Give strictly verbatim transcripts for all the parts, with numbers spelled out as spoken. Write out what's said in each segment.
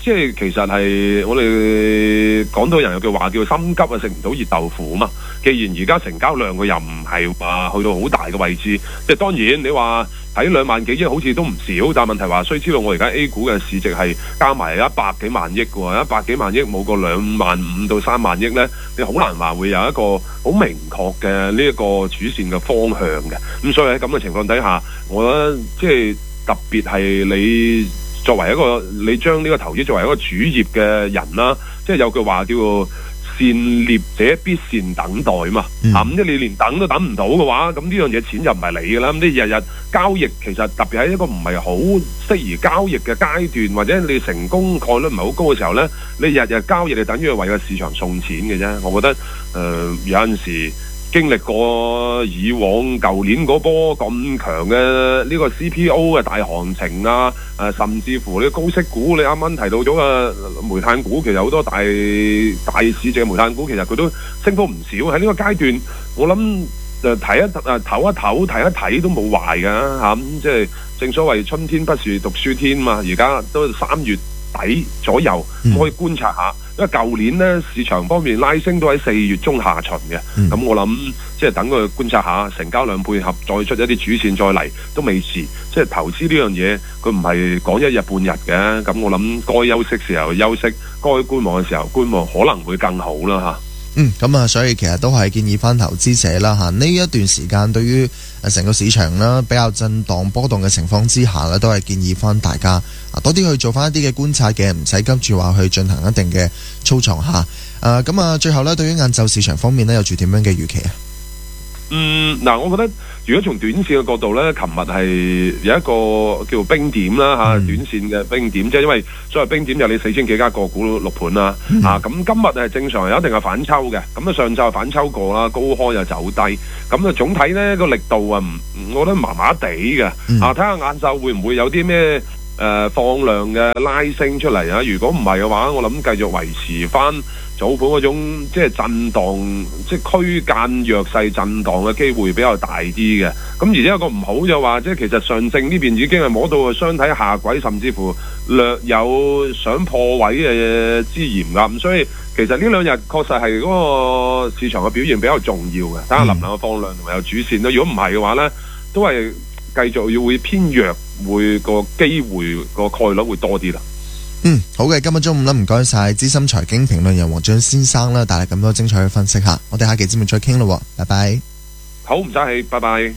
即係其實係我哋廣東人有句話叫心急啊食唔到熱豆腐啊嘛。既然而家成交量佢又唔係話去到好大嘅位置，即係當然你話睇兩萬幾億好似都唔少，但係問題話須知道我而家 A 股嘅市值係加埋一百幾萬億嘅喎，一百幾萬億冇過兩萬五到三萬億呢，你好難話會有一個好明確嘅呢一個主線嘅方向嘅。咁所以喺咁嘅情況底下，我覺得即係特別係你作為一個你將呢個投資作為一個主業嘅人啦，即係有句話叫做善獵者必善等待嘛。 嗯、 啊咁即係你連等都等唔到嘅話，咁呢樣嘢錢就唔係你嘅啦。咁你日日交易其實特別喺一個唔係好適宜交易嘅階段，或者你成功概率唔係好高嘅時候呢，你日日交易你等於係為個市場送錢嘅啫。我覺得誒、呃、有陣時經歷過以往舊年嗰波咁強嘅呢個 C P O 嘅大行情啊，誒、呃、甚至乎呢高息股，你啱啱提到咗嘅煤炭股，其實好多大大市值嘅煤炭股，其實佢都升幅唔少。喺呢個階段，我諗就睇一誒唞一唞，睇一睇都冇壞㗎嚇。咁即係正所謂春天不是讀書天嘛，而家都三月底左右，可以觀察下。因為舊年呢市場方面拉升都喺四月中下旬嘅，咁、嗯、我諗即係等佢觀察下成交量配合，再出一啲主線再嚟都未遲。即係投資呢樣嘢，佢唔係講一日半日嘅，咁我諗該休息時候休息，該觀望嘅時候觀望，可能會更好啦嚇。 嗯，咁啊，所以其實都係建議翻投資者啦嚇，呢一段時間對於誒成個市場啦比較震盪波動嘅情況之下咧，都係建議翻大家啊多啲去做翻一啲嘅觀察嘅，唔使急住話去進行一定嘅操作嚇。誒咁啊，最後咧對於晏晝市場方面咧，有住點樣嘅預期啊？ 嗯，嗱，我覺得如果從短線嘅角度咧，琴日係有一個叫做冰點啦嚇，嗯、短線嘅冰點，即係因為所謂冰點就你四千幾家個股六盤啦，嗯、啊咁今日係正常係一定係反抽嘅，咁啊上晝係反抽過啦，高開又走低，咁啊總體咧個力度啊，我覺得麻麻地嘅，嗯、啊睇下晏晝會唔會有啲咩誒放量嘅拉升出嚟啊？如果唔係嘅話，我諗繼續維持翻早盤嗰種即係震盪，即係區間弱勢震盪嘅機會比較大啲嘅。咁而且有個唔好就話，即係其實上證呢邊已經係摸到雙體下軌，甚至乎略有想破位嘅之嫌㗎。咁所以其實呢兩日確實係嗰個市場嘅表現比較重要嘅。睇下能唔能夠放量同埋有主線啦。如果唔係嘅話呢，都係繼續要會偏弱，會個機會個概率會多啲啦。 嗯，好嘅，今日中午啦，唔該晒資深財經評論人黃俊先生啦，帶嚟咁多精彩嘅分析吓，我哋下期節目再傾咯，拜拜。 好，唔使氣，拜拜。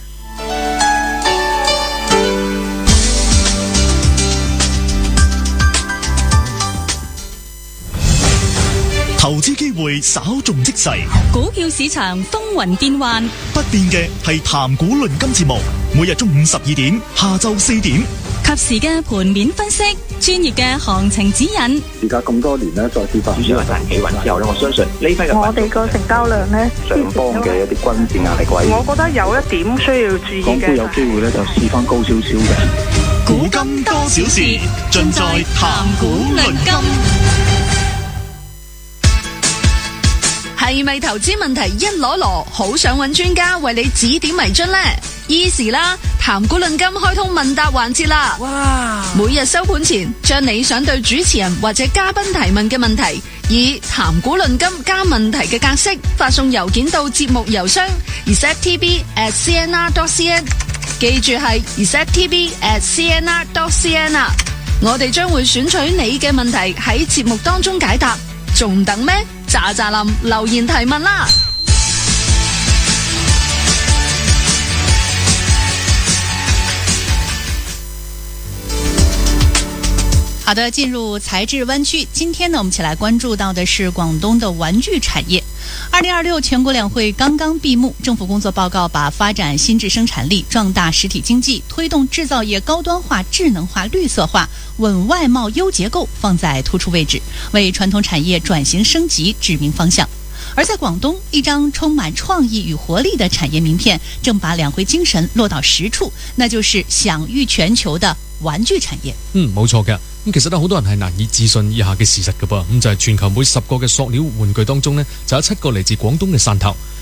投資機會稍縱即逝， 股票市場風雲變幻， 不變嘅係談股論金節目，每日中午十二點，下晝四點， 及時嘅盤面分析，專業嘅行情指引。 而家咁多年咧，再次發展市場大企穩之後咧，我相信呢批嘅我哋個成交量咧， 上方嘅一啲均線壓力位， 我覺得有一點需要注意嘅。 港股有機會咧，就試翻高少少嘅。 股金多少事，盡在談股論金。 係咪投資問題一籮籮，好想揾專家為你指點迷津呢？ Easy 啦，談股論金開通問答環節啦！哇！每日收盤前，將你想對主持人或者嘉賓提問嘅問題，以談股論金加問題嘅格式發送郵件到節目郵箱 e s e t t b at c n r dot c n， 記住係 e s e t t b at c n r dot c n 啊！我哋將會選取你嘅問題喺節目當中解答，仲等咩？喳喳林留言提問啦！ 好的，进入财智湾区。今天呢，我们一起来关注到的是广东的玩具产业。二零二六全国两会刚刚闭幕，政府工作报告把发展新质生产力、壮大实体经济、推动制造业高端化、智能化、绿色化、稳外贸优结构放在突出位置，为传统产业转型升级指明方向。而在广东，一張充滿創意與活力的產業名片正把兩會精神落到實處，那就是享譽全球的玩具產業。 嗯，冇錯嘅。咁其實咧，好多人係難以置信以下嘅事實㗎噃。咁就係全球每十個嘅塑料玩具當中呢，就有七個嚟自廣東嘅汕頭。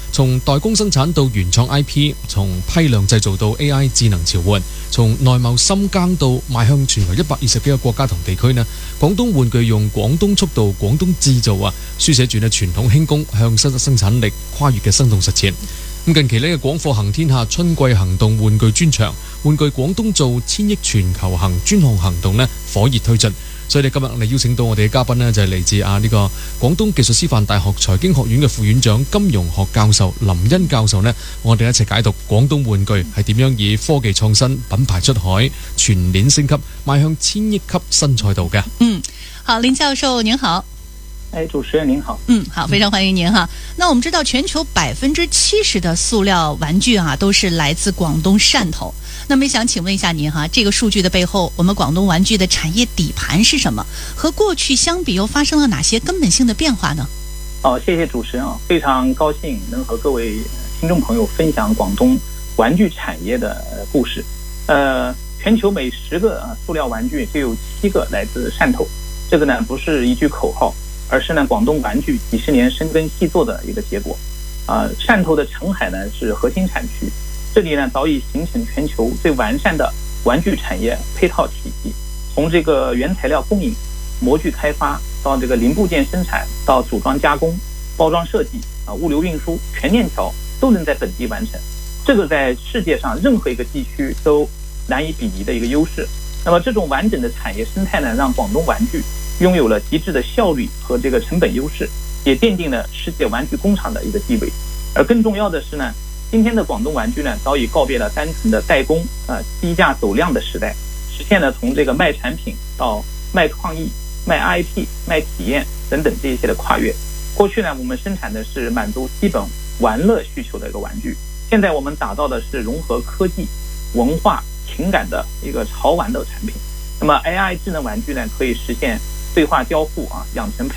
從代工生產到原創 I P， 從批量製造到 A I 智能召喚，從內貿深耕到邁向全球一百二十幾個國家同地區呢，廣東玩具用廣東速度、廣東製造啊，書寫住呢傳統輕工向新生產力跨越嘅生動實踐。咁近期呢個廣貨行天下春季行動玩具專場，玩具廣東做千億全球行專項行動呢火熱推進。所以你今日我哋邀請到我哋嘅嘉賓呢，就係嚟自啊呢個廣東技術師範大學財經學院嘅副院長、金融學教授林茵教授呢，我哋一齊解讀廣東玩具係點樣以科技創新、品牌出海、全鏈升級，邁向千億級新賽道嘅。 嗯，好，林教授您好。 哎，主持人您好。 嗯，好，非常歡迎您哈。那我們知道全球百分之七十的塑料玩具啊，都是來自廣東汕頭。那麼想請問一下您哈，這個數據的背後，我們廣東玩具的產業底盤是什麼？和過去相比，又發生了哪些根本性的變化呢？ 哦，謝謝主持人啊，非常高興能和各位聽眾朋友分享廣東玩具產業的故事。呃，全球每十個塑料玩具就有七個來自汕頭，這個呢不是一句口號，而是呢廣東玩具幾十年深耕細作的一個結果。啊、呃，汕頭的澄海呢是核心產區。這裡呢早已形成全球最完善的玩具產業配套體系，從這個原材料供應、模具開發到這個零部件生產，到組裝加工、包裝設計啊、物流運輸全鏈條都能在本地完成，這個在世界上任何一個地區都難以比擬的一個優勢。那麼這種完整的產業生態呢，讓廣東玩具擁有了極致的效率和這個成本優勢，也奠定了世界玩具工廠的一個地位。而更重要的是呢，今天的廣東玩具呢，早已告別了單純的代工、呃低價走量的時代，實現了從這個賣產品到賣創意、賣 I P、賣體驗等等這一些的跨越。過去呢，我們生產的是滿足基本玩樂需求的一個玩具，現在我們打造的是融合科技、文化、情感的一個潮玩的產品。那麼 A I 智能玩具呢，可以實現對話交互啊、養成配